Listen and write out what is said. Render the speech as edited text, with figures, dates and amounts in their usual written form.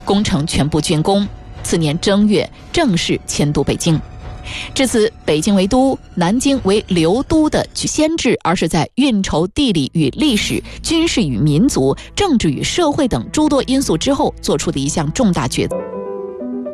工程全部竣工，次年正月正式迁都北京。至此，北京为都，南京为留都的先制，而是在运筹地理与历史、军事与民族、政治与社会等诸多因素之后做出的一项重大决策。